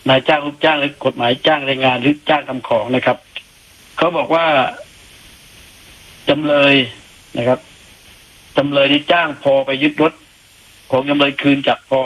นายจ้างลูกจ้างหรือกฎหมายจ้างแรงงานหรือจ้างทำของนะครับเขาบอกว่าจำเลยนะครับจำเลยที่จ้างพอไปยึดรถของจำเลยคืนจากพอ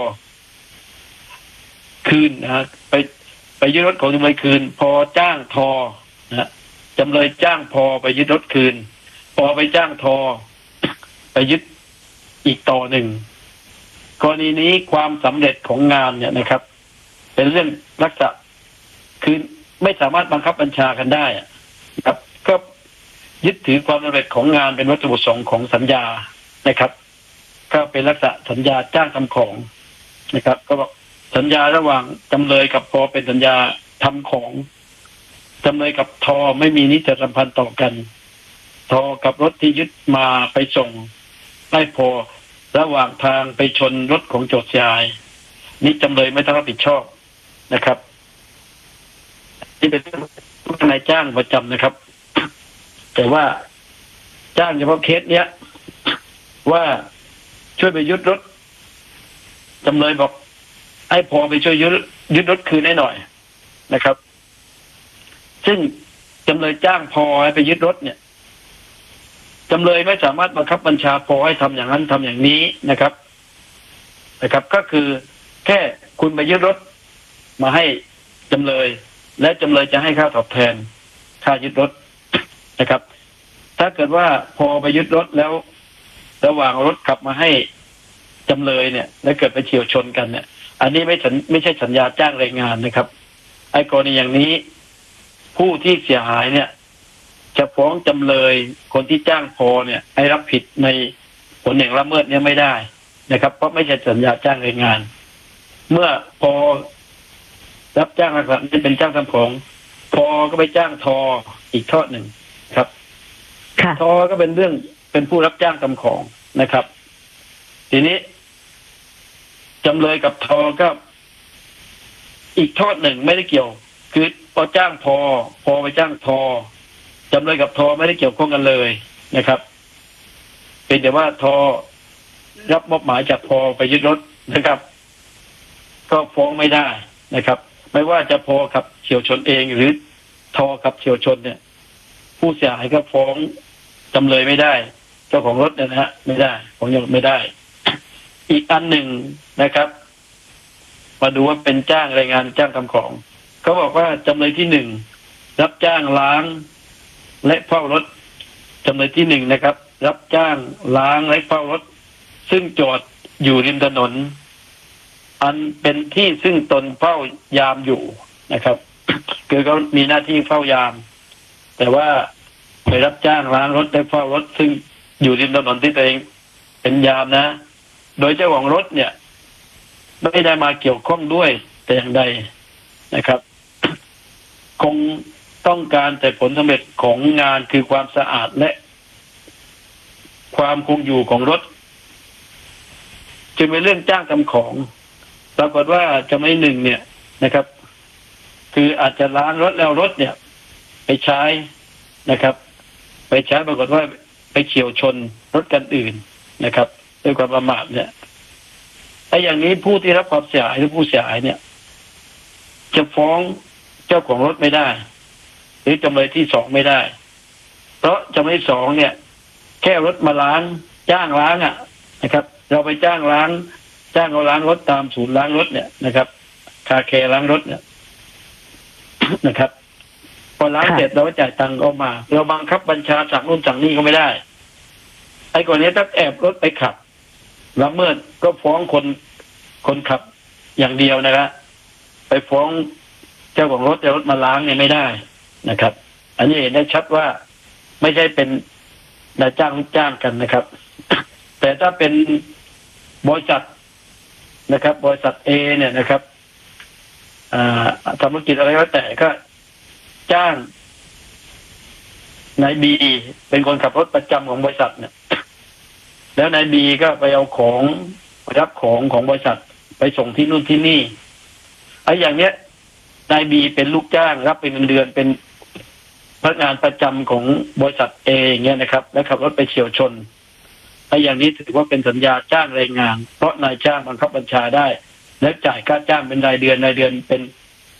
คืนนะฮะไปยึดรถของจำเลยคืนพอจ้างทอนะจำเลยจ้างพอไปยึดรถคืนพอไปจ้างทอไปยึดอีกต่อหนึ่งกรณีนี้ความสำเร็จของงานเนี่ยนะครับเป็นเรื่องลักษณะคือไม่สามารถบังคับบัญชากันได้ครับก็ยึดถือความสำเร็จของงานเป็นวัตถุประสงค์ของสัญญานะครับก็เป็นลักษณะสัญญาจ้างทำของนะครับก็บอกสัญญาระหว่างจำเลยกับพอเป็นสัญญาทำของจำเลยกับทอไม่มีนิติสัมพันธ์ต่อกันทอกับรถที่ยึดมาไปส่งให้พอระหว่างทางไปชนรถของโจทย์ชายนี่จำเลยไม่ต้องรับผิดชอบนะครับนี่เป็นนายจ้างประจำนะครับแต่ว่าจ้างเฉพาะเคสเนี้ยว่าช่วยไปยึดรถจำเลยบอกให้พอไปช่วยยึดรถคืนให้หน่อยนะครับซึ่งจำเลยจ้างพอให้ไปยึดรถเนี่ยจำเลยไม่สามารถบังคับบัญชาพอให้ทำอย่างนั้นทำอย่างนี้นะครับก็คือแค่คุณไปยึดรถมาให้จำเลยและจำเลยจะให้ค่าตอบแทนค่ายึดรถนะครับถ้าเกิดว่าพอไปยึดรถแล้วระหว่างรถขับมาให้จำเลยเนี่ยแล้วเกิดไปเฉี่ยวชนกันเนี่ยอันนี้ไม่ใช่สัญญาจ้างแรงงานนะครับไอ้กรณีอย่างนี้ผู้ที่เสียหายเนี่ยจะฟ้องจำเลยคนที่จ้างพอเนี่ยให้รับผิดในผลแห่งละเมิดเนี่ยไม่ได้นะครับเพราะไม่ใช่สัญญาจ้างแรงงานเมื่อพอรับจ้างลักษณะนี้เป็นจ้างทำของพอก็ไปจ้างทออีกทอดหนึ่งครับทอก็เป็นผู้รับจ้างทำของนะครับทีนี้จำเลยกับทอก็อีกทอดหนึ่งไม่ได้เกี่ยวคือพอจ้างพอไปจ้างทอจำเลยกับทอไม่ได้เกี่ยวข้องกันเลยนะครับเป็นแต่ว่าทอรับมอบหมายจากพอไปยึดรถนะครับก็ฟ้องไม่ได้นะครับไม่ว่าจะพอขับเฉี่ยวชนเองหรือทอขับเฉี่ยวชนเนี่ยผู้เสียหายก็ฟ้องจำเลยไม่ได้เจ้าของรถเนี่ยนะฮะไม่ได้ฟ้องยังไม่ได้อีกอันหนึ่งนะครับมาดูว่าเป็นจ้างแรงงานจ้างทำของเขาบอกว่าจำเลยที่หนึ่งรับจ้างล้างและเฝ้ารถจำเลยที่หนึ่งนะครับรับจ้างล้างและเฝ้ารถซึ่งจอดอยู่ริมถนนอันเป็นที่ซึ่งตนเฝ้ายามอยู่นะครับคือเขามีหน้าที่เฝ้ายามแต่ว่าไปรับจ้างล้างรถและเฝ้ารถซึ่งอยู่ริมถนนที่ตัวเองเป็นยามนะโดยเจ้าของรถเนี่ยไม่ได้มาเกี่ยวข้องด้วยแต่อย่างใดนะครับคงต้องการแต่ผลสำเร็จของงานคือความสะอาดและความคงอยู่ของรถจึงเป็นเรื่องจ้างทำของปรากฏว่าจำเลยหนึ่งเนี่ยนะครับคืออาจจะล้างรถแล้วรถเนี่ยไปใช้นะครับไปใช้ปรากฏว่าไปเฉี่ยวชนรถคันอื่นนะครับด้วยความประมาทเนี่ยไอ้อย่างนี้ผู้ที่รับความเสียหายหรือผู้เสียหายเนี่ยจะฟ้องเจ้าของรถไม่ได้หรือจำเลยที่สองไม่ได้เพราะจำเลยสองเนี่ยแค่รถมาล้างจ้างล้างนะครับเราไปจ้างล้างเราล้างรถตามศูนย์ล้างรถเนี่ยนะครับคาแคร์ล้างรถเนี่ยนะครับพอล้างเสร็จเราก็จ่ายตังค์ออกมาเราบังคับบัญชาสั่งนู่นสั่งนี่ก็ไม่ได้ไอ้ก่อนนี้ถ้าแอบรถไปขับละเมิดก็ฟ้องคนขับอย่างเดียวนะครับไปฟ้องเจ้าของรถแต่รถมาล้างเนี่ยไม่ได้นะครับอันนี้เห็นได้ชัดว่าไม่ใช่เป็นนายจ้างลูกจ้างกันนะครับแต่ถ้าเป็นบริษัทนะครับบริษัท A เนี่ยนะครับทำธุรกิจอะไรก็แต่ก็จ้างนาย B เป็นคนขับรถประจำของบริษัทเนี่ยแล้วนาย B ก็ไปเอาของรับของบริษัทไปส่งที่นู่นที่นี่ไอ้อย่างเนี้ยนาย B เป็นลูกจ้างรับเป็นเงินเดือนเป็นพนักงานประจำของบริษัท A อย่างเงี้ยนะครับแล้วขับรถไปเฉี่ยวชนไอ้อย่างนี้ถือว่าเป็นสัญญาจ้างแรงงานเพราะนายจ้างบังคับบัญชาได้และจ่ายค่าจ้างเป็นรายเดือนเป็น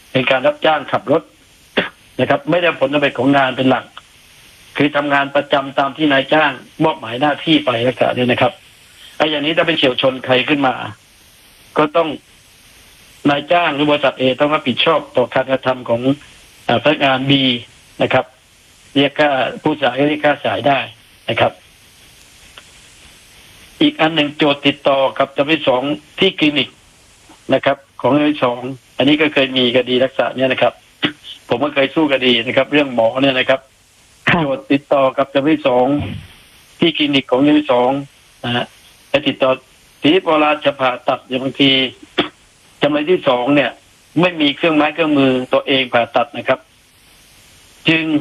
เป็นการรับจ้างขับรถนะครับ ไม่ได้ผลสำเร็จของงานเป็นหลัก คือทำงานประจำตามที่นายจ้างมอบหมายหน้าที่ไปลักษณะนี้นะครับไอ้อย่างนี้ถ้าไปเฉี่ยวชนใครขึ้นมาก็ต้องนายจ้างหรือบริษัทเอต้องรับผิดชอบต่อการกระทำของพนักงานบีนะครับเรียกค่าผู้จ่ายเรียกค่าจ่ายได้นะครับ อีกอันหนึ่งโจทย์ติดต่อกับจำเลยสองที่คลินิกนะครับ ของจำเลยสองอันนี้ก็เคยมีคดีลักษณะนี้นะครับ ผมก็เคยสู้คดีนะครับ เรื่องหมอเนี่ยนะครับโจทย์ติดต่อกับจำเลยสองที่คลินิกของจำเลยสองนะฮะและติดต่อทีเวลาจะผ่าตัดอย่างบางทีจำเลยที่สองเนี่ยไม่มีเครื่องไม้เครื่องมือตัวเองผ่าตัดนะครับ จึง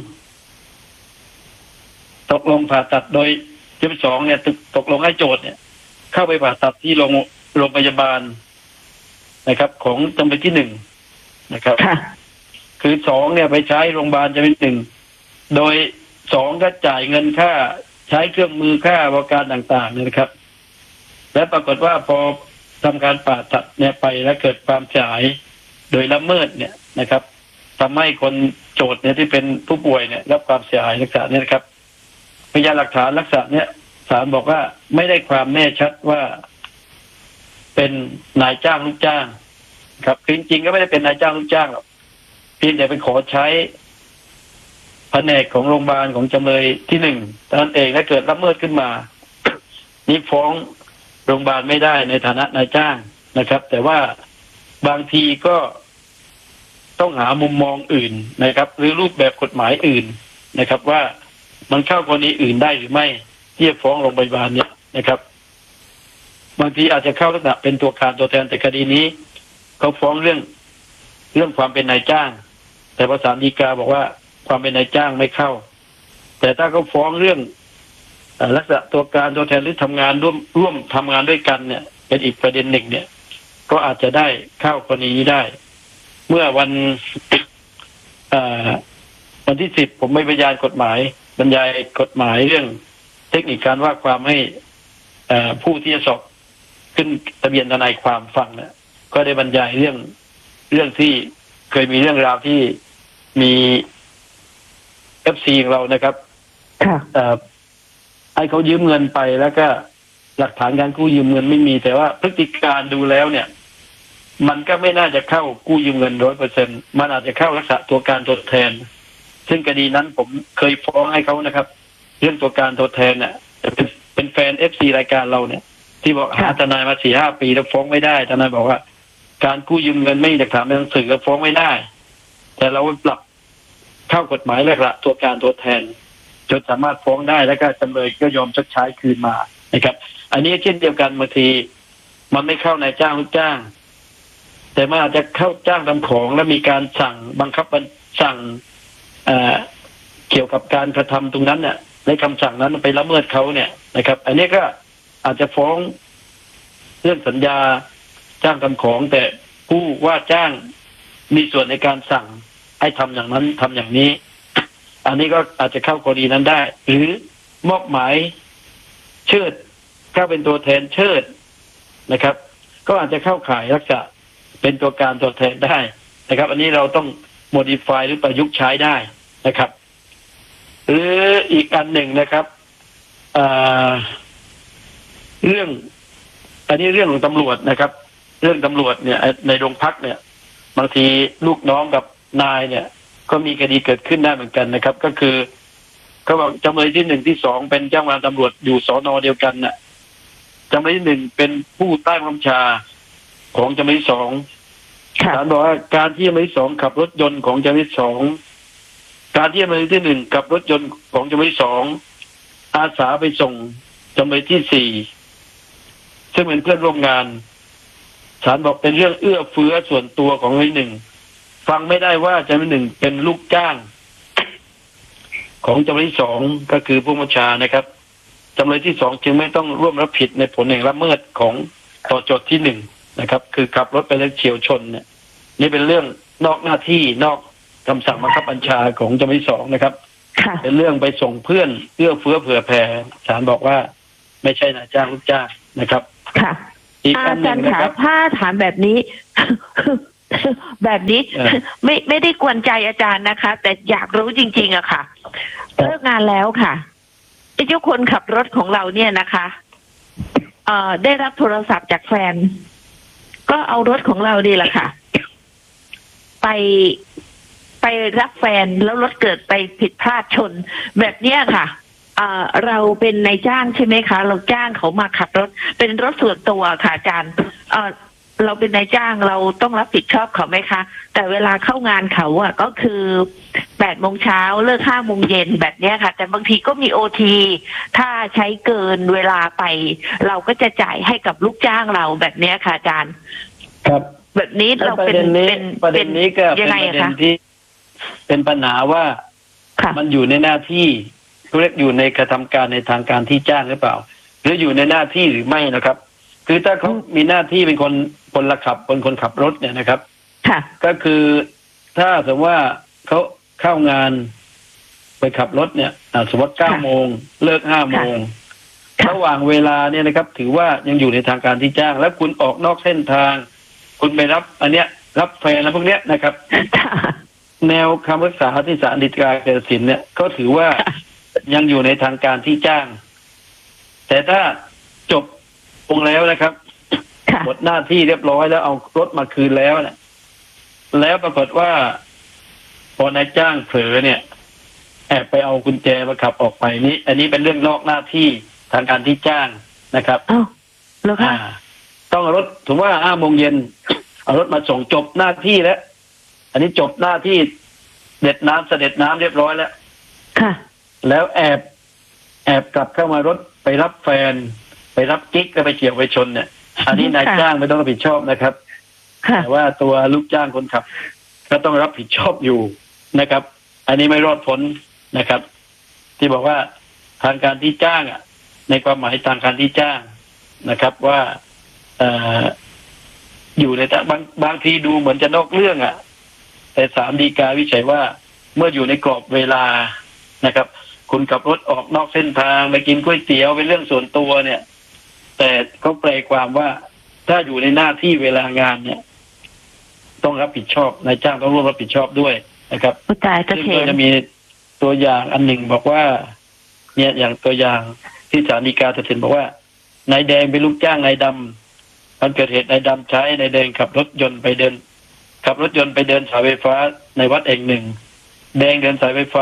ตกลงผ่าตัดโดยจำเลยสองเนี่ยตกลงให้โจทย์เนี่ยเข้าไปผ่าตัดที่โรงพยาบาลนะครับ ของจำเลยที่หนึ่งนะครับคือสองเนี่ยไปใช้โรงพยาบาลจำเลยหนึ่งโดยสองก็จ่ายเงินค่าใช้เครื่องมือค่าบริการต่างๆนะครับ และปรากฏว่าพอทำการผ่าตัดเนี่ยไปแล้วเกิดความเสียหายโดยละเมิดเนี่ยนะครับทำให้คนโจทย์เนี่ยที่เป็นผู้ป่วยเนี่ยรับความเสียหายลักษณะนี้นะครับพยานหลักฐานลักษณะเนี่ยศาลบอกว่าไม่ได้ความแน่ชัดว่าเป็นนายจ้างลูกจ้างครับจริงๆก็ไม่ได้เป็นนายจ้างลูกจ้างหรอกเพียงแต่ไปขอใช้แผนกของโรงพยาบาลของจำเลยที่หนึ่งตอนนั้นเองถ้าเกิดละเมิดขึ้นมานี่ฟ้องโรงพยาบาลไม่ได้ในฐานะนายจ้างนะครับ แต่ว่าบางทีก็ต้องหามุมมองอื่นนะครับ หรือรูปแบบกฎหมายอื่นนะครับ ว่ามันเข้ากรณีอื่นได้หรือไม่ที่จะฟ้องโรงพยาบาลเนี่ยนะครับ บางทีอาจจะเข้าลักษณะเป็นตัวการตัวแทนแต่คดีนี้เขาฟ้องเรื่องความเป็นนายจ้างแต่ศาลฎีกาบอกว่าความเป็นนายจ้างไม่เข้าแต่ถ้าเขาฟ้องเรื่องลักษณะตัวการตัวแทนหรือทำงานร่วมทำงานด้วยกันเนี่ยเป็นอีกประเด็นหนึ่งเนี่ยก็อาจจะได้เข้ากรณีนี้ได้ เมื่อวันที่10ผมไม่บรรยายกฎหมายบรรยายกฎหมายเรื่องเทคนิคการว่าความให้ผู้ที่จะสอบขึ้นทะเบียนทนายความฟังเนี่ยก็ได้บรรยายเรื่องที่เคยมีเรื่องราวที่มี FC ของเรานะครับให้เขายืมเงินไปแล้วก็หลักฐานการกู้ยืมเงินไม่มีแต่ว่าพฤติการดูแล้วเนี่ยมันก็ไม่น่าจะเข้ากู้ยืมเงิน 100% มันอาจจะเข้าลักษณะตัวการตัวแทนซึ่งคดีนั้นผมเคยฟ้องให้เขานะครับเรื่องตัวการตัวแทนเนี่ยเป็นแฟน FC รายการเราเนี่ยที่บอกหาทนายมา 4-5 ปีแล้วฟ้องไม่ได้ทนายบอกว่าการกู้ยืมเงินไม่มีหลักฐานในหนังสือแล้วฟ้องไม่ได้แต่เราปรับเข้ากฎหมายแล้วละตัวการตัวแทนจนสามารถฟ้องได้แล้วก็จำเลยก็ยอมชดใช้คืนมานะครับอันนี้เช่นเดียวกันบางทีมันไม่เข้านายจ้างลูกจ้างแต่มันอาจจะเข้าจ้างทำของและมีการสั่งบังคับสั่งเกี่ยวกับการกระทำตรงนั้นเนี่ยในคำสั่งนั้นไปละเมิดเขาเนี่ยนะครับอันนี้ก็อาจจะฟ้องเรื่องสัญญาจ้างทำของแต่ผู้ว่าจ้างมีส่วนในการสั่งให้ทำอย่างนั้นทำอย่างนี้อันนี้ก็อาจจะเข้ากรณีนั้นได้หรือมอบหมายเชิดก็เป็นตัวแทนเชิดนะครับก็อาจจะเข้าข่ายลักษณะเป็นตัวการตัวแทนได้นะครับอันนี้เราต้อง modify หรือประยุกต์ใช้ได้นะครับหรืออีกอันหนึ่งนะครับเรื่องอันนี้เรื่องของตำรวจนะครับเรื่องตำรวจเนี่ยในโรงพักเนี่ยบางทีลูกน้องกับนายเนี่ยก็มีคดีเกิดขึ้นได้เหมือนกันนะครับก็คือเขาบอกจำเลยที่1ที่2เป็นเจ้าพนักงานตำรวจอยู่สน.เดียวกันน่ะจำเลยที่1เป็นผู้ใต้บังคับบัญชาของจำเลยที่2ศาลบอกว่าการที่จำเลยที่2ขับรถยนต์ของจำเลยที่2การที่จำเลยที่1ขับรถยนต์ของจำเลยที่2อาสาไปส่งจำเลยที่4ซึ่งเป็นเพื่อนร่วมงานศาลบอกเป็นเรื่องเอื้อเฟื้อส่วนตัวของจำเลยที่1ฟังไม่ได้ว่าจำเลยที่1เป็นลูกจ้างของจำเลยที่2ก็คือผู้บัญชานะครับจำเลยที่2จึงไม่ต้องร่วมรับผิดในผลแห่งละเมิดของต่อโจทย์ที่1นะครับคือขับรถไปแล้วเฉี่ยวชนเนี่ยนี่เป็นเรื่องนอกหน้าที่นอกคำสั่งบังคับบัญชาของจำเลยที่2นะครับเป็นเรื่องไปส่งเพื่อนเอื้อเฟื้อเผื่อแผ่ศาลบอกว่าไม่ใช่นายจ้างลูกจ้างนะครับค่ะอีกอันหนึ่งนะครับถ้าถามแบบนี้แบบนี้ไม่ได้กวนใจอาจารย์นะคะ แต่อยากรู้จริงๆอะค่ะเลิกงานแล้วค่ะไอ้เจ้าคนขับรถของเราเนี่ยนะคะได้รับโทรศัพท์จากแฟนก็เอารถของเราดีแหละค่ะไปรับแฟนแล้วรถเกิดไปผิดพลาดชนแบบเนี้ยค่ะเราเป็นนายจ้างใช่ไหมคะเราจ้างเขามาขับรถเป็นรถส่วนตัวค่ะอาจารย์เราเป็นนายจ้างเราต้องรับผิดชอบเขาไหมคะแต่เวลาเข้างานเขาอะก็คือ8 โมงเช้าเลิก5 โมงเย็นแบบเนี้ยค่ะแต่บางทีก็มีโอทีถ้าใช้เกินเวลาไปเราก็จะจ่ายให้กับลูกจ้างเราแบบเนี้ยค่ะอาจารย์ครับแบบนี้เราเป็นประเด็นนี้ก็เป็นประเด็นที่เป็นปัญหาว่ามันอยู่ในหน้าที่เรียกอยู่ในกระทำการในทางการที่จ้างหรือเปล่าหรืออยู่ในหน้าที่หรือไม่นะครับคือถ้าเขามีหน้าที่เป็นคนละขับคนขับรถเนี่ยนะครับก็คือถ้าสมมติว่าเขาเข้างานไปขับรถเนี่ยสมมติ9 โมงเลิก5 โมงระหว่างเวลาเนี่ยนะครับถือว่ายังอยู่ในทางการที่จ้างแล้วคุณออกนอกเส้นทางคุณไปรับอันเนี้ยรับแฟนแล้วพวกเนี้ยนะครับแนวคำพิพากษาที่ศาลฎีกาเกษตรศิลป์เนี่ยก็ถือว่ายังอยู่ในทางการที่จ้างแต่ถ้าจบลงแล้วนะครับหมดหน้าที่เรียบร้อยแล้วเอารถมาคืนแล้วเนี่ยแล้วปรากฏว่าพอนายจ้างเผลอเนี่ยแอบไปเอากุญแจมาขับออกไปนี้อันนี้เป็นเรื่องนอกหน้าที่ทางการที่จ้างนะครับแล้วค่ะต้องเอารถถึงว่า5 โมงเย็นเอารถมาส่งจบหน้าที่แล้วอันนี้จบหน้าที่เด็ดน้ำเสด็จน้ำเรียบร้อยแล้วค่ะแล้วแอบกลับเข้ามารถไปรับแฟนไปรับกิ๊กก็ไปเกี่ยวไปชนเนี่ยอันนี้นายจ้างไม่ต้องรับผิดชอบนะครับแต่ว่าตัวลูกจ้างคนขับก็ต้องรับผิดชอบอยู่นะครับอันนี้ไม่รอดพ้นนะครับที่บอกว่าทางการที่จ้างอ่ะในความหมายทางการที่จ้างนะครับว่าอยู่ในบางทีดูเหมือนจะนอกเรื่องอ่ะแต่ศาลฎีกาวิจัยว่าเมื่ออยู่ในกรอบเวลานะครับคุณขับรถออกนอกเส้นทางไปกินก๋วยเตี๋ยวเป็นเรื่องส่วนตัวเนี่ยแต่เขาแปลความว่าถ้าอยู่ในหน้าที่เวลางานเนี่ยต้องรับผิดชอบนายจ้างต้องร่วมรับผิดชอบด้วยนะครับซึ่งก็จะมีตัวอย่างอันหนึ่งบอกว่าเนี่ยอย่างตัวอย่างที่ศาลฎีกาตัดสินบอกว่านายแดงเป็นลูกจ้างนายดำวันเกิดเหตุนายดำใช้นายแดงขับรถยนต์ไปเดินสายไฟฟ้าในวัดแห่งหนึ่งแดงเดินสายไฟฟ้า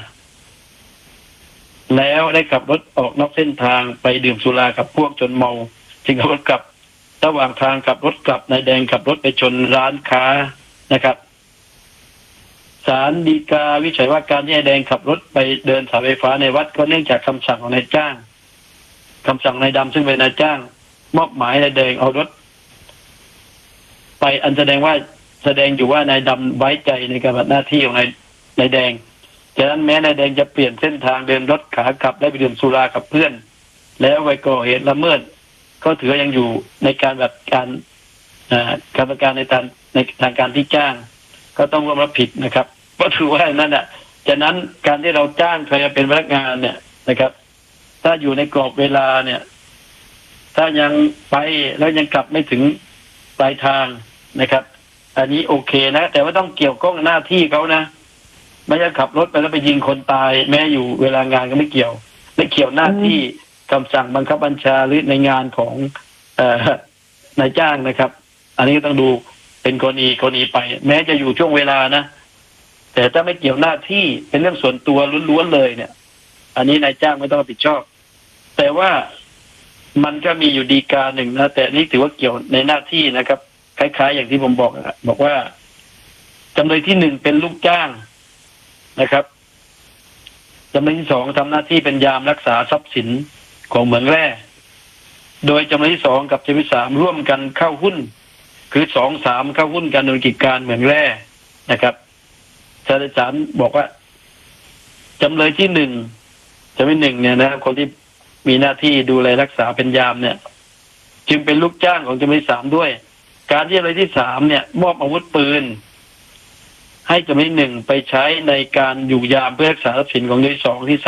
แล้วได้ขับรถออกนอกเส้นทางไปดื่มสุรากับพวกจนเมาจึงขับรถกลับระหว่างทางขับรถกลับนายแดงขับรถไปชนร้านค้านะครับศาลฎีกาวิจัยว่าการที่นายแดงขับรถไปเดินสายไฟฟ้าในวัดก็เนื่องจากคำสั่งของนายจ้างคำสั่งนายดำซึ่งเป็นนายจ้างมอบหมายนายแดงเอารถไปอันแสดงอยู่ว่านายดำไว้ใจในการปฏิบัติหน้าที่ของนายแดงฉะนั้นแม้นายแดงจะเปลี่ยนเส้นทางเดินรถขากลับได้ไปดื่มสุรากับเพื่อนแล้วไปก่อเหตุละเมิดก็ถือยังอยู่ในการแบบการประการในทางการที่จ้างก็ต้องร่วมรับผิดนะครับก็ถือว่านั่นฉะนั้นการที่เราจ้างใครเป็นพนักงานเนี่ยนะครับถ้าอยู่ในกรอบเวลาเนี่ยถ้ายังไปแล้วยังกลับไม่ถึงปลายทางนะครับอันนี้โอเคนะแต่ว่าต้องเกี่ยวข้องหน้าที่เขานะไม่ใช่ขับรถไปแล้วไปยิงคนตายแม้อยู่เวลางานก็ไม่เกี่ยวหน้าที่คำสั่งบังคับบัญชาหรือในงานของนายจ้างนะครับอันนี้ก็ต้องดูเป็นกรณีไปแม้จะอยู่ช่วงเวลานะแต่ถ้าไม่เกี่ยวหน้าที่เป็นเรื่องส่วนตัวล้วนๆเลยเนี่ยอันนี้นายจ้างไม่ต้องรับผิดชอบแต่ว่ามันก็มีอยู่ฎีกาหนึ่งนะแต่นี่ถือว่าเกี่ยวในหน้าที่นะครับคล้ายๆอย่างที่ผมบอกว่าจำเลยที่1เป็นลูกจ้างนะครับจำเลยที่2ทำหน้าที่เป็นยามรักษาทรัพย์สินของเหมืองแร่โดยจำเลยที่2กับจำเลยที่3ร่วมกันเข้าหุ้นคือ2-3เข้าหุ้นกันโดยกิจการเหมืองแร่นะครับศาลบอกว่าจำเลยที่1จำเลย1เนี่ยนะคนที่มีหน้าที่ดูแลรักษาเป็นยามเนี่ยจึงเป็นลูกจ้างของจำเลยที่3ด้วยการที่จำเลยที่3เนี่ยมอบอาวุธปืนให้จำเลยที่1ไปใช้ในการอยู่ยามเพื่อรักษาทรัพย์สินของจำเลยที่2ที่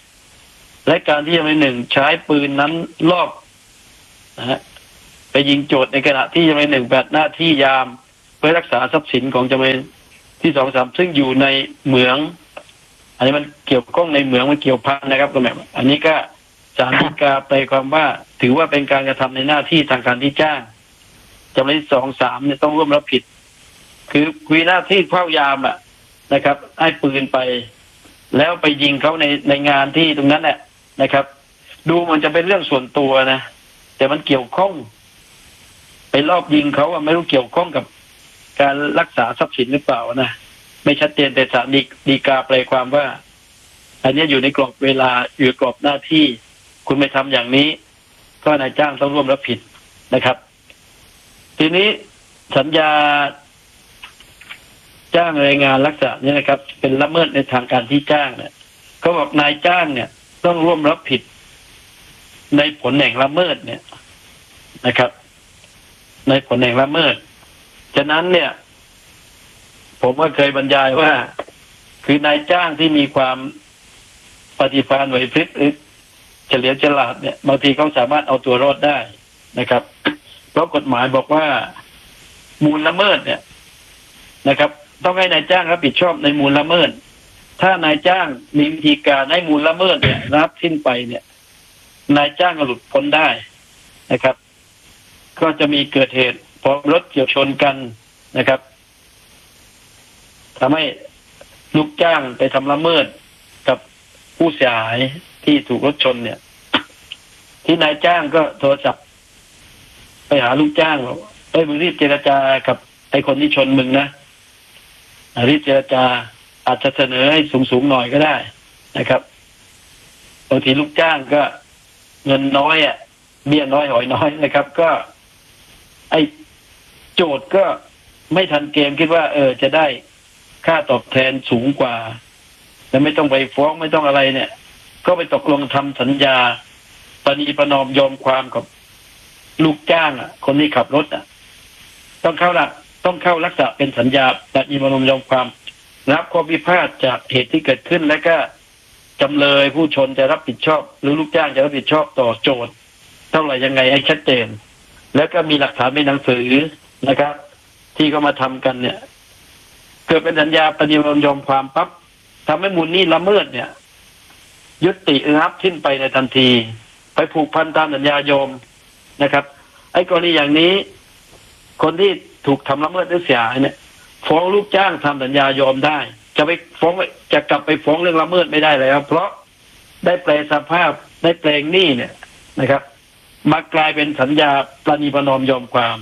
3และการที่จำเลยที่1ใช้ปืนนั้นลอบนะฮะไปยิงโจทย์ในขณะที่จำเลยที่1ปฏิบัติหน้าที่ยามพื่อรักษาทรัพย์สินของจำเลยที่2-3ซึ่งอยู่ในเหมืองอันนี้มันเกี่ยวข้องในเหมืองมันเกี่ยวพันนะครับคุณแม่อันนี้ก็ศาลฎีกาแปลความว่าถือว่าเป็นการกระทำในหน้าที่ทางการที่จ้างจำเลยที่2-3เนี่ยต้องร่วมรับผิดคือคุยหน้าที่เฝ้ายามนะครับให้ปืนไปแล้วไปยิงเขาในงานที่ตรงนั้นแหละนะครับดูมันจะเป็นเรื่องส่วนตัวนะแต่มันเกี่ยวข้องไปรอบยิงเขาไม่รู้เกี่ยวข้องกับการรักษาทรัพย์สินหรือเปล่านะไม่ชัดเจนแต่ศาลฎีกาแปลความว่าอันนี้อยู่ในกรอบเวลาอยู่กรอบหน้าที่คุณไม่ทำอย่างนี้ก็นายจ้างต้องร่วมรับผิดนะครับทีนี้สัญญาจ้างแรงงานลักษณะนี้นะครับเป็นละเมิดในทางการที่จ้างเนี่ยเขาบอกนายจ้างเนี่ยต้องร่วมรับผิดในผลแห่งละเมิดเนี่ยนะครับในผลแห่งละเมิดฉะนั้นเนี่ยผมก็เคยบรรยายว่าคือนายจ้างที่มีความปฏิภาณไหวพริบหรือเฉลียวฉลาดเนี่ยบางทีเขาสามารถเอาตัวรอดได้นะครับเพราะกฎหมายบอกว่ามูลละเมิดเนี่ยนะครับต้องให้นายจ้างรับผิดชอบในมูลละเมิดถ้านายจ้างมีวิธีการให้มูลละเมิดเนี่ยรับสิ้นไปเนี่ยนายจ้างก็หลุดพ้นได้นะครับก็จะมีเกิดเหตุพอรถเฉี่ยวชนกันนะครับทำให้ลูกจ้างไปทำละเมิดกับผู้เสียหายที่ถูกรถชนเนี่ยที่นายจ้างก็โทรศัพท์ไปหาลูกจ้างบอกมึงรีบเจรจากับไอ้คนที่ชนมึงนะรีบเจรจาอาจจะเสนอให้สูงหน่อยก็ได้นะครับบางทีลูกจ้างก็เงินน้อยเบี้ยน้อยหอยน้อยนะครับก็ไอ้โจทย์ก็ไม่ทันเกมคิดว่าจะได้ค่าตอบแทนสูงกว่าและไม่ต้องไปฟ้องไม่ต้องอะไรเนี่ยก็ไปตกลงทำสัญญาปณีประนอมยอมความกับลูกจ้างคนที่ขับรถต้องเข้าลักษณะเป็นสัญญาปณีประนอมยอมความรับข้อพิพาทจากเหตุที่เกิดขึ้นและก็จำเลยผู้ชนจะรับผิดชอบหรือลูกจ้างจะรับผิดชอบต่อโจทย์เท่าไหร่ยังไงให้ชัดเจนแล้วก็มีหลักฐานเป็นหนังสือนะครับที่เขามาทำกันเนี่ยเกิดเป็นสัญญาปณีประนอมยอมความปั๊บทำให้มูลหนี้ละเมิดเนี่ยยุติรับสิ้นไปในทันทีไปผูกพันตามสัญญายอมนะครับไอ้กรณีอย่างนี้คนที่ถูกทำละเมิดหรือเสียหายเนี่ยฟ้องลูกจ้างทำสัญญายอมได้จะกลับไปฟ้องเรื่องละเมิดไม่ได้แล้วเพราะได้แปลสภาพได้แปลงหนี้เนี่ยนะครับมากลายเป็นสัญญาปณีประนอมยอมความ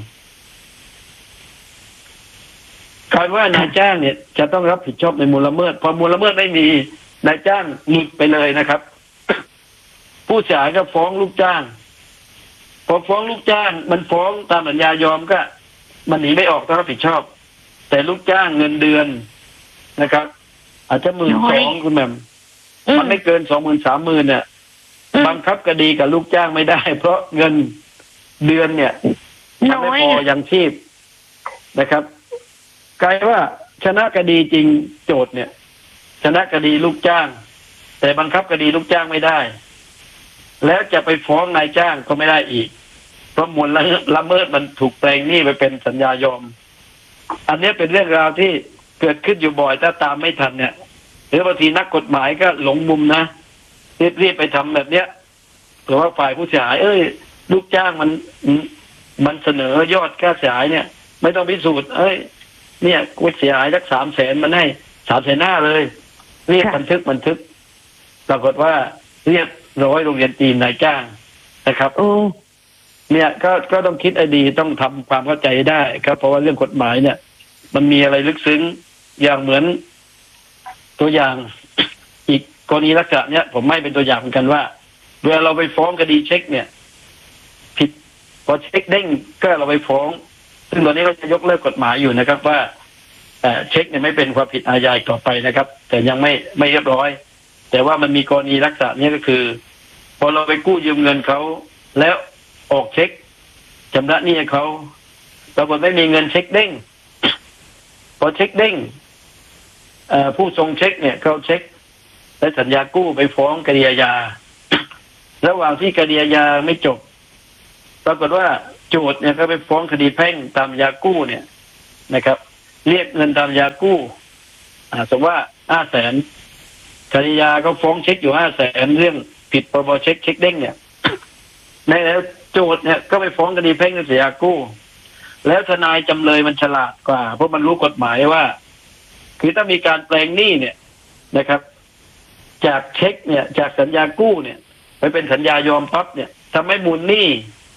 การว่านายจ้างเนี่ยจะต้องรับผิดชอบในมูลละเมิดพอมูลละเมิดไม่มีนายจ้างหลุดไปเลยนะครับ ผู้เสียหายก็ฟ้องลูกจ้างพอฟ้องลูกจ้างมันฟ้องตามสัญญายอมก็มันหนีไม่ออกต้องรับผิดชอบแต่ลูกจ้างเงินเดือนนะครับอาจจะ12,000คุณแม่มันไม่เกิน20,000-30,000เนี่ยบังคับคดีกับลูกจ้างไม่ได้เพราะเงินเดือนเนี่ยมันไม่พอยังชีพนะครับกลายว่าชนะคดีจริงโจทย์เนี่ยชนะคดีลูกจ้างแต่บังคับคดีลูกจ้างไม่ได้แล้วจะไปฟ้องนายจ้างก็ไม่ได้อีกเพราะมูลละเมิดมันถูกแปลงหนี้ไปเป็นสัญญายอมอันนี้เป็นเรื่องราวที่เกิดขึ้นอยู่บ่อยถ้าตามไม่ทันเนี่ยหรือบางทีนักกฎหมายก็หลงมุมนะรีบไปทำแบบเนี้ยหรือว่าฝ่ายผู้เสียหายลูกจ้างมันเสนอยอดค่าเสียหายเนี่ยไม่ต้องพิสูจน์เนี่ยกูเสียหายสัก300,000มันให้350,000เลยเรียกบันทึกปรากฏว่าเรียบร้อยโรงเรียนจีนนายจ้างนะครับเนี่ยก็ต้องคิดให้ดีต้องทำความเข้าใจได้ครับเพราะว่าเรื่องกฎหมายเนี่ยมันมีอะไรลึกซึ้งอย่างเหมือนตัวอย่างอีกกรณีลักษณะเนี้ยผมไม่เป็นตัวอย่างเหมือนกันว่าเวลาเราไปฟ้องคดีเช็คเนี่ยผิดพอเช็คเด้งก็เราไปฟ้องซึ่งตอนนี้เราจะยกเลิกกฎหมายอยู่นะครับว่าเช็คเนี่ยไม่เป็นความผิดอาญาต่อไปนะครับแต่ยังไม่เรียบร้อยแต่ว่ามันมีกรณีลักษณะนี้ก็คือพอเราไปกู้ยืมเงินเขาแล้วออกเช็คชำระหนี้เขาปรากฏไม่มีเงินเช็คเด้งพอเช็คเด้งผู้ส่งเช็คเนี่ยเขาเช็คและสัญญากู้ไปฟ้องคดีอาญาระหว่างที่คดีอาญาไม่จบปรากฏว่าโจทย์เนี่ยเขาไปฟ้องคดีแพ่งตามยากู้เนี่ยนะครับเรียกเงินตามสัญญากู้สมมติว่า500,000 คดียาก็ฟ้องเช็คอยู่500,000เรื่องผิดพรบเช็คเด้งเนี่ย ในแล้วโจทย์เนี่ยก็ไปฟ้องคดีแพ่งในสัญญากู้แล้วทนายจำเลยมันฉลาดกว่าเพราะมันรู้กฎหมายว่าคือถ้ามีการแปลงหนี้เนี่ยนะครับ จากเช็คเนี่ยจากสัญญากู้เนี่ยไปเป็นสัญญายอมปั๊บเนี่ยทำให้มูลหนี้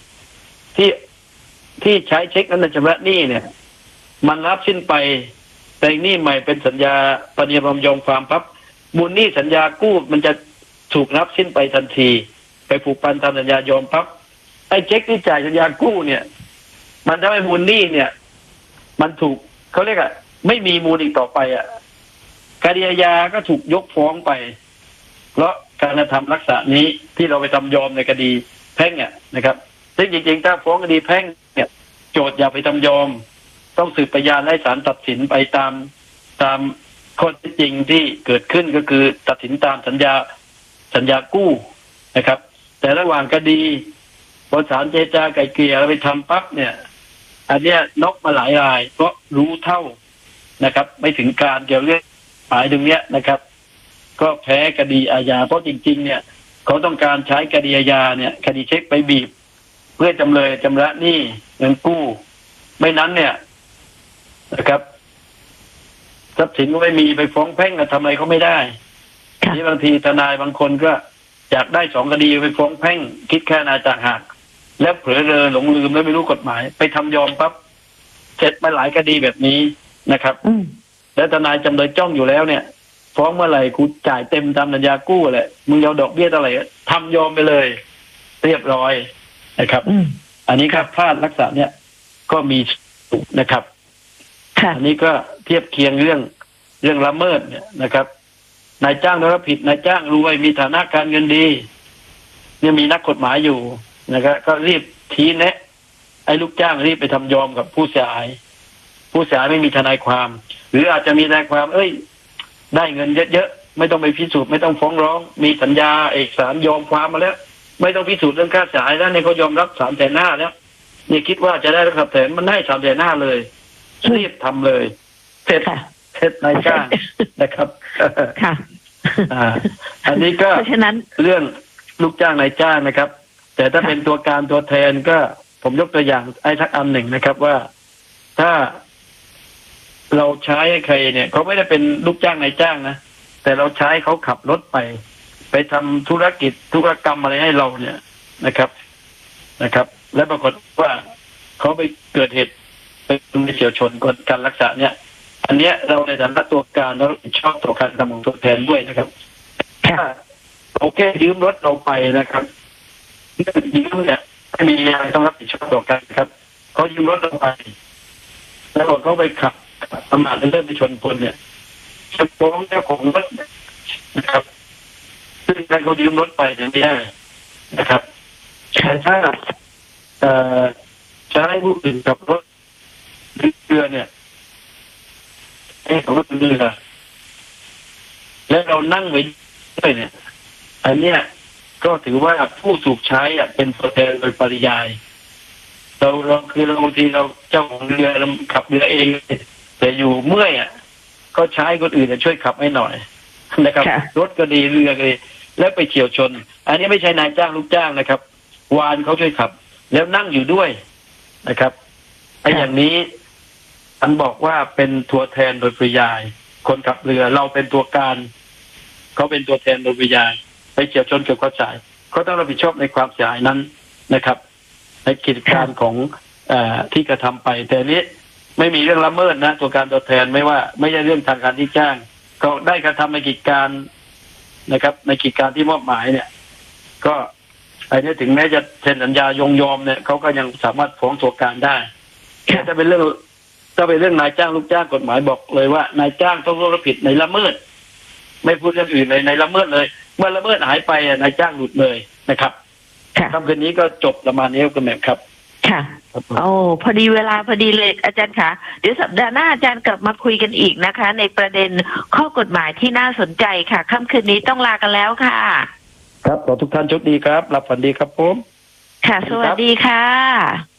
ที่ใช้เช็คนั้นชำระหนี้เนี่ยมันรับสิ้นไปแปลงหนี้ใหม่เป็นสัญญาปฏิบัติยอมความปั๊บมูลหนี้สัญญากู้มันจะถูกรับสิ้นไปทันทีไปผูกพันตามสัญญายอมปั๊บไอ้เช็คที่จ่ายสัญญากู้เนี่ยมันทำให้มูลหนี้เนี่ยมันถูกเขาเรียกไม่มีมูลอีกต่อไปคดีอาญาก็ถูกยกฟ้องไปเพราะการกระทำลักษณะนี้ที่เราไปทำยอมในคดีแพ่งนะครับซึ่งจริงๆถ้าฟ้องคดีแพ่งเนี่ยโจทย์อย่าไปทำยอมต้องสืบพยานให้ศาลตัดสินไปตามข้อเท็จจริงที่เกิดขึ้นก็คือตัดสินตามสัญญากู้นะครับแต่ระหว่างคดีพอศาลเจรจาไกล่เกลี่ยไปทำปั๊บเนี่ยอันเนี้ยนกมาหลายรายเพราะรู้เท่านะครับไม่ถึงการเกี่ยวเรื่องหมายตรงเนี้ยนะครับก็แพ้คดีอาญาเพราะจริงๆเนี่ยเขาต้องการใช้คดีอาญาเนี่ยคดีเช็คไปบีบเพื่อจำเลยชำระหนี้เงินกู้ไม่นั้นเนี่ยนะครับทรัพย์สินก็ไม่มีไปฟ้องแพ่งทำอะไรเขาไม่ได้ที่บางทีทนายบางคนก็อยากได้2 คดีไปฟ้องแพ่งคิดแค่นาต่างหากแล้วเผลอเรอหลงลืมแล้วไม่รู้กฎหมายไปทำยอมปั๊บเสร็จมาหลายคดีแบบนี้นะครับแล้วทนายจำเลยจ้องอยู่แล้วเนี่ยฟ้องเมื่อไหร่กูจ่ายเต็มตามสัญญากู้แหละมึงเอาดอกเบี้ยเท่าไหร่ทำยอมไปเลยเรียบร้อยนะครับอันนี้ครับพลาดลักษณะเนี่ยก็มีนะครับอันนี้ก็เทียบเคียงเรื่องละเมิดเนี่ยนะครับนายจ้างได้รับผิดนายจ้างรวยมีฐานะการเงินดีเนี่ยมีนักกฎหมายอยู่นะครับก็รีบชี้แนะไอ้ลูกจ้างรีบไปทำยอมกับผู้เสียหายไม่มีทนายความหรืออาจจะมีทนายความได้เงินเยอะๆไม่ต้องไปพิสูจน์ไม่ต้องฟ้องร้องมีสัญญาเอกสารยอมความมาแล้วไม่ต้องพิสูจน์เรื่องค่าเสียหายแล้วเนี่ยเขายอมรับ350,000แล้วนี่คิดว่าจะได้รับ300,000มันได้350,000เลยรีบทำเลยเสร็จนายจ้างนะครับค่ะอันนี้ก็เพราะฉะนั้นเรื่องลูกจ้างนายจ้างนะครับแต่ถ้าเป็นตัวการตัวแทนก็ผมยกตัวอย่างไอ้ทักอันหนึ่งนะครับว่าถ้าเราใช้ใครเนี่ยเขาไม่ได้เป็นลูกจ้างนายจ้างนะแต่เราใช้เขาขับรถไปทำธุรกรรมอะไรให้เราเนี่ยนะครับและปรากฏว่าเขาไปเกิดเหตุไปเฉี่ยวชนกันลักษณะเนี่ยอันเนี้ยเราในฐานะตัวการเราชอบต่อการทำของตัวแทนด้วยนะครับถ้าโอเคยืมรถเราไปนะครับยืมเนี่ยไม่มีอะไรต้องรับผิดชอบต่อกันครับเขายืมรถเราไปแล้วเขาไปขับประมาทเริ่มไปชนคนเนี่ยจะฟ้องเจ้าของรถนะครับซึ่งการเขายืมรถไปเนี่ยไม่ได้นะครับแต่ถ้าใช้ผู้อื่นกับรถเรือเนี่ยของรถเรือแล้วเรานั่งไว้ด้วยเนี่ยอันเนี้ยก็ถือว่าผู้ถูกใช้เป็นตัวแทนโดยปริยายเราคือเราบางทีเราเจ้าของเรือเราขับเรือเองแต่อยู่เมื่อยก็ใช้คนอื่นช่วยขับให้หน่อยนะครับรถก็ดีเรือก็ดีแล้วไปเฉี่ยวชนอันนี้ไม่ใช่นายจ้างลูกจ้างนะครับวานเขาช่วยขับแล้วนั่งอยู่ด้วยนะครับไอ้อย่างนี้อันบอกว่าเป็นตัวแทนโดยปริยายคนขับเรือเราเป็นตัวการเขาเป็นตัวแทนโดยปริยายไปเฉี่ยวชนเกิดความเสียหายเขาต้องรับผิดชอบในความเสียหายนั้นนะครับในกิจการของที่กระทำไปแต่นี้ไม่มีเรื่องละเมิดนะตัวการตัวแทนไม่ใช่เรื่องทางการที่จ้างก็ได้กระทำในกิจการนะครับในกิจการที่มอบหมายเนี่ยก็ไอ้นี่ถึงแม้จะเซ็นสัญญายอมเนี่ยเขาก็ยังสามารถฟ้องตัวการได้แต่ถ้าเป็นเรื่องนายจ้างลูกจ้างกฎหมายบอกเลยว่านายจ้างต้องรับผิดในละเมิดไม่พูดเรื่องอื่นเลยในละเมิดเลยเมื่อละเมิดหายไปนายจ้างหลุดเลยนะครับคำคืนนี้ก็จบประมาณนี้คุณแม่ครับค่ะโอ้พอดีเวลาพอดีเลยอาจารย์คะเดี๋ยวสัปดาห์หน้าอาจารย์กลับมาคุยกันอีกนะคะในประเด็นข้อกฎหมายที่น่าสนใจค่ะค่ำคืนนี้ต้องลากันแล้วค่ะครับขอทุกท่านโชคดีครับหลับฝันดีครับผมค่ะสวัสดีค่ะ